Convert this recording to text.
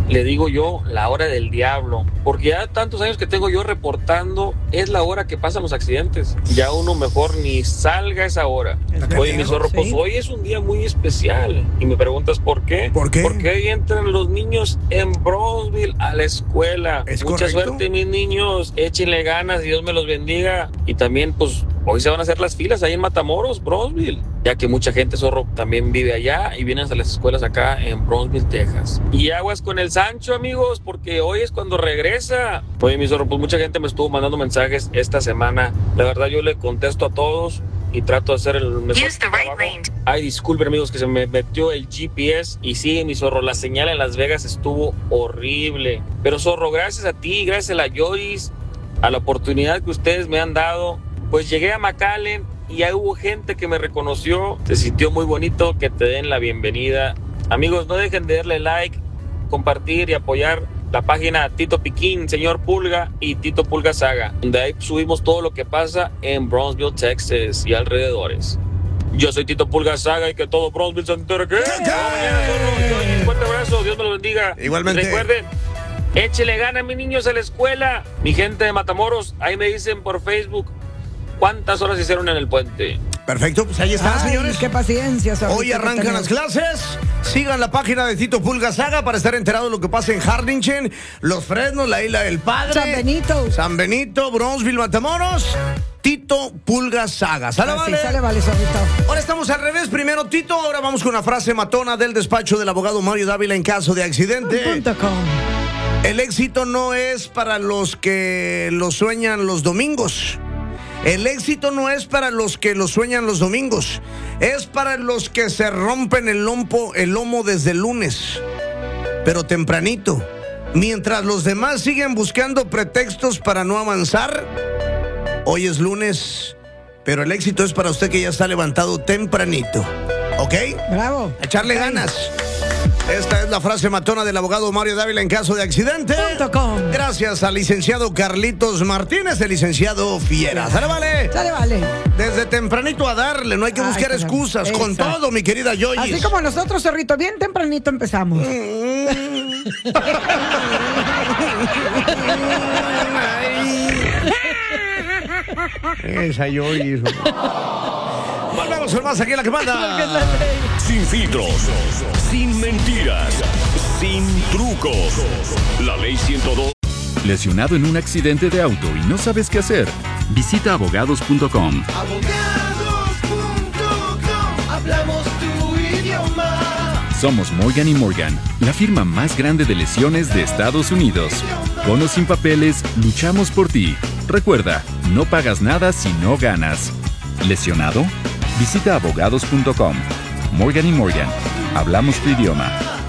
le digo yo la hora del diablo, porque ya tantos años que tengo yo reportando, es la hora que pasan los accidentes. Ya uno mejor ni salga a esa hora. Oye, mi zorro, pues hoy es un día muy especial. Y me preguntas ¿por qué? ¿Por qué? Porque hoy entran los niños en Bronzeville a la escuela. Mucha suerte, mis niños. Échenle ganas y Dios me los bendiga. Y también, pues, hoy se van a hacer las filas ahí en Matamoros, Bronzeville, ya que mucha gente, zorro, también vive allá y vienen a las escuelas acá en Bronzeville, Texas. Y aguas con el Sancho, amigos, porque hoy es cuando regresa. Oye, mi zorro, pues mucha gente me estuvo mandando mensajes esta semana. La verdad, yo le contesto a todos y trato de hacer el mejor trabajo. Ay, disculpen, amigos, que se me metió el GPS. Y sí, mi zorro, la señal en Las Vegas estuvo horrible. Pero, zorro, gracias a ti, gracias a la Joyce, a la oportunidad que ustedes me han dado, pues llegué a McAllen y ya hubo gente que me reconoció. Se sintió muy bonito que te den la bienvenida. Amigos, no dejen de darle like, compartir y apoyar la página Tito Piquín, Señor Pulga y Tito Pulga Saga, donde ahí subimos todo lo que pasa en Bronzeville, Texas y alrededores. Yo soy Tito Pulga Saga y que todo Bronzeville se entere que... Un fuerte abrazo, Dios me lo bendiga. Igualmente. Y recuerden, échele ganas, mis niños, a la escuela. Mi gente de Matamoros, ahí me dicen por Facebook cuántas horas hicieron en el puente. Perfecto, pues ahí está, señores. Qué paciencia. Hoy arrancan las clases. Sigan la página de Tito Pulga Saga para estar enterados de lo que pasa en Harlingen, Los Fresnos, la Isla del Padre, San Benito, Bronzeville, Matamoros. Tito Pulga Saga. ¿Sale, vale? Sale, vale, zorrito. Ahora estamos al revés. Primero Tito, ahora vamos con una frase matona del despacho del abogado Mario Dávila en caso de accidente. El éxito no es para los que lo sueñan los domingos. El éxito no es para los que lo sueñan los domingos. Es para los que se rompen el lomo desde el lunes, pero tempranito. Mientras los demás siguen buscando pretextos para no avanzar, hoy es lunes, pero el éxito es para usted que ya está levantado tempranito. ¿Ok? Bravo. Echarle ganas. Esta es la frase matona del abogado Mario Dávila en caso de accidente. Gracias al licenciado Carlitos Martínez, el licenciado Fiera. ¿Sale, vale? Sale, vale. Desde tempranito a darle, no hay que buscar excusas. Con todo, mi querida Joyce. Así como nosotros, zorrito, bien tempranito empezamos. Esa Joyce. Volvemos con más aquí en La Que Manda. Sin filtros, sin mentiras, sin trucos. La ley 102. ¿Lesionado en un accidente de auto y no sabes qué hacer? Visita abogados.com. Hablamos tu idioma. Somos Morgan & Morgan, la firma más grande de lesiones de Estados Unidos. Con o sin papeles, luchamos por ti. Recuerda, no pagas nada si no ganas. ¿Lesionado? Visita abogados.com. Morgan & Morgan. Hablamos tu idioma.